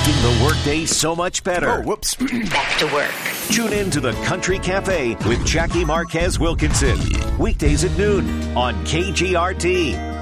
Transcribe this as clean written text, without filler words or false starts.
making the workday so much better. Oh, whoops. Back to work. Tune in to the Country Cafe with Jackie Marquez Wilkinson. Weekdays at noon on KGRT.